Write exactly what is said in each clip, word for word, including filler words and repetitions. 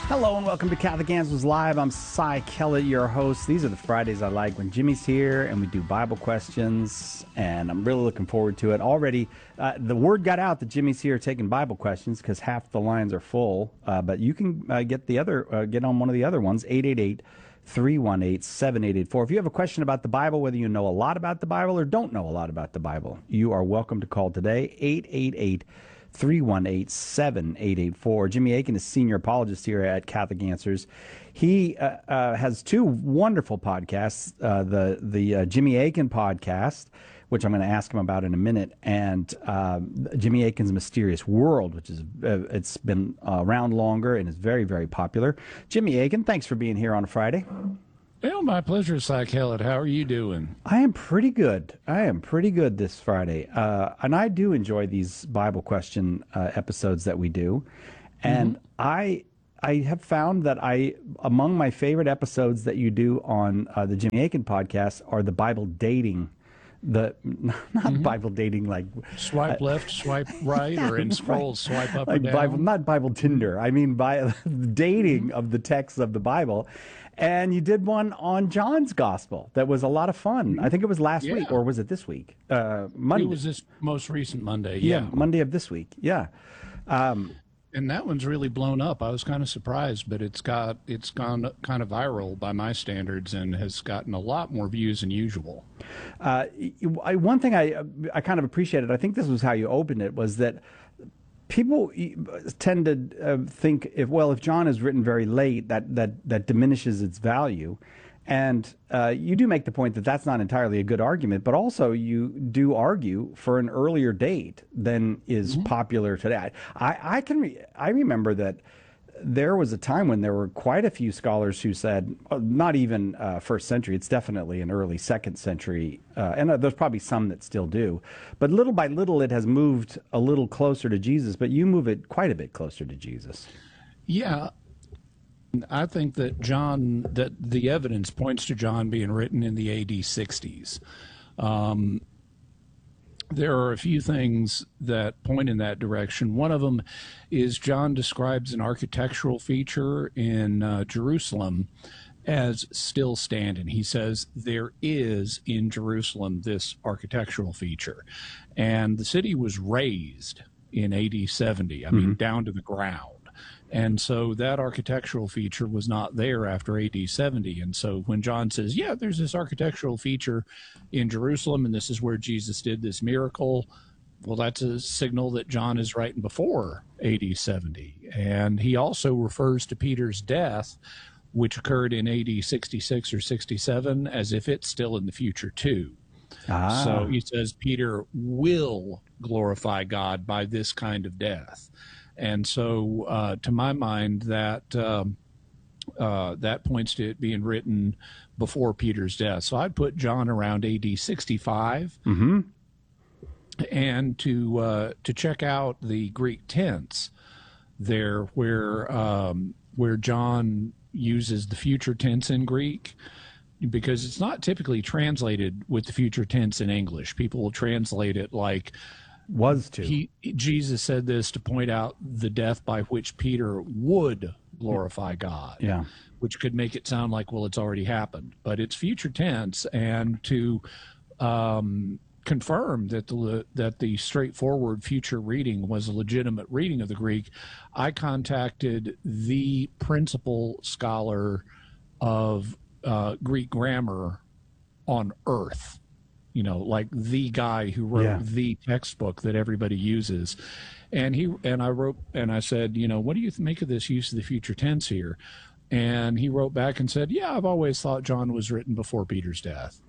Hello and welcome to Catholic Answers Live. I'm Cy Kellett, your host. These are the Fridays I like when Jimmy's here and we do Bible questions, and I'm really looking forward to it. Already, uh, the word got out that Jimmy's here taking Bible questions because half the lines are full, uh, but you can uh, get the other, uh, get on one of the other ones, eight eight eight, three one eight, seven eight eight four. If you have a question about the Bible, whether you know a lot about the Bible or don't know a lot about the Bible, you are welcome to call today, eight eight eight, three one eight, seven eight eight four. Jimmy Akin is senior apologist here at Catholic Answers. He uh, uh, has two wonderful podcasts, uh, the the uh, Jimmy Akin podcast, which I'm going to ask him about in a minute, and uh, Jimmy Akin's Mysterious World, which is uh, it's been uh, around longer and is very, very popular. Jimmy Akin, thanks for being here on a Friday. Well, my pleasure, Cy Kellett. How are you doing? I am pretty good. I am pretty good this Friday. Uh, and I do enjoy these Bible question uh, episodes that we do. And mm-hmm. I I have found that I among my favorite episodes that you do on uh, the Jimmy Akin podcast are the Bible dating. The not mm-hmm. Bible dating like swipe uh, left, swipe right, yeah, or in scrolls, right. swipe up like or down. Bible, not Bible Tinder. I mean, by dating mm-hmm. of the texts of the Bible. And you did one on John's Gospel that was a lot of fun. I think it was last yeah. week, or was it this week? Uh, Monday. It was this most recent Monday. Yeah, yeah Monday of this week. Yeah. Um, and that one's really blown up. I was kind of surprised, but it's got it's gone kind of viral by my standards and has gotten a lot more views than usual. Uh, I, one thing I I kind of appreciated, I think this was how you opened it, was that people tend to uh, think, if well, if John is written very late, that that that diminishes its value. And uh, you do make the point that that's not entirely a good argument, but also you do argue for an earlier date than is mm-hmm. popular today. I, I can re- I remember that there was a time when there were quite a few scholars who said, uh, not even uh, first century, it's definitely an early second century, uh, and uh, there's probably some that still do. But little by little, it has moved a little closer to Jesus, but you move it quite a bit closer to Jesus. Yeah. I think that John, that the evidence points to John being written in the A D sixties. Um, There are a few things that point in that direction. One of them is John describes an architectural feature in uh, Jerusalem as still standing. He says there is in Jerusalem this architectural feature. And the city was razed in A D seventy, I mean, mm-hmm. down to the ground. And so that architectural feature was not there after A D seventy. And so when John says, yeah, there's this architectural feature in Jerusalem, and this is where Jesus did this miracle, well, that's a signal that John is writing before A D seventy. And he also refers to Peter's death, which occurred in A D sixty-six or sixty-seven, as if it's still in the future too. Ah. So he says Peter will glorify God by this kind of death. And so, uh, to my mind, that um, uh, that points to it being written before Peter's death. So I'd put John around A D sixty-five. Mm-hmm. And to uh, to check out the Greek tense there, where um, where John uses the future tense in Greek, because it's not typically translated with the future tense in English. People will translate it like, was to. He, Jesus said this to point out the death by which Peter would glorify God, yeah. which could make it sound like, well, it's already happened. But it's future tense, and to um, confirm that the that the straightforward future reading was a legitimate reading of the Greek, I contacted the principal scholar of uh, Greek grammar on earth. You know, like the guy who wrote yeah. the textbook that everybody uses. And he and I wrote and I said, you know, what do you make of this use of the future tense here? And he wrote back and said, yeah, I've always thought John was written before Peter's death.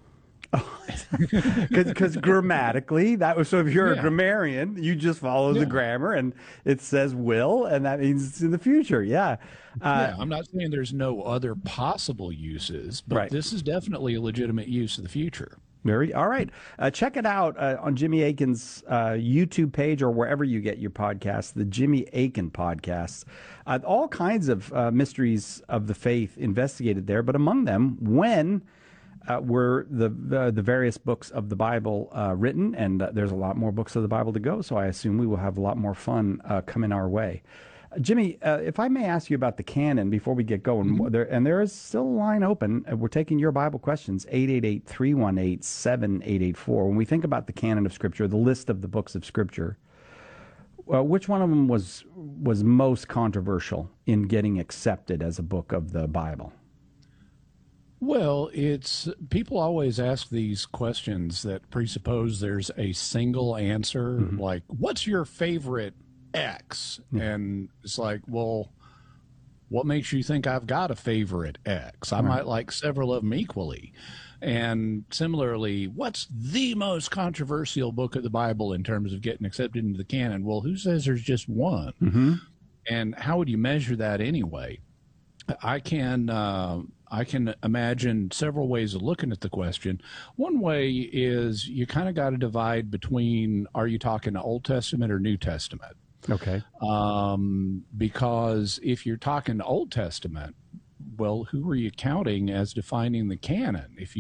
Because grammatically, that was, so if you're yeah. a grammarian, you just follow yeah. the grammar, and it says will, and that means it's in the future. Yeah. Uh, yeah, I'm not saying there's no other possible uses, but right. this is definitely a legitimate use of the future. Very all right. Uh, check it out uh, on Jimmy Akin's uh, YouTube page or wherever you get your podcasts, the Jimmy Akin podcasts. Uh, all kinds of uh, mysteries of the faith investigated there, but among them, when uh, were the, the the various books of the Bible uh, written, and uh, there's a lot more books of the Bible to go, so I assume we will have a lot more fun uh, coming our way. Jimmy, uh, if I may ask you about the canon before we get going, mm-hmm. there, and there is still a line open. We're taking your Bible questions, eight eight eight, three one eight, seven eight eight four. When we think about the canon of Scripture, the list of the books of Scripture, uh, which one of them was was most controversial in getting accepted as a book of the Bible? Well, it's people always ask these questions that presuppose there's a single answer, mm-hmm. like, what's your favorite X? Yeah. And it's like, well, what makes you think I've got a favorite X? I right. might like several of them equally. And similarly, what's the most controversial book of the Bible in terms of getting accepted into the canon? Well, who says there's just one? Mm-hmm. And how would you measure that anyway? I can uh, I can imagine several ways of looking at the question. One way is you kind of got to divide between, are you talking Old Testament or New Testament? Okay. Um, because if you're talking Old Testament, well, who are you counting as defining the canon? If you